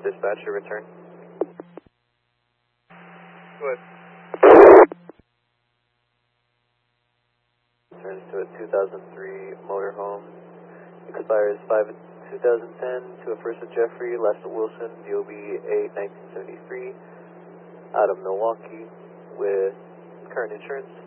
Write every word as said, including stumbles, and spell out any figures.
dispatcher, return. Go ahead. Returns to a two thousand three motorhome. Expires five two thousand ten to a first of Jeffrey, last of Wilson, D O B A nineteen seventy-three, out of Milwaukee with current insurance.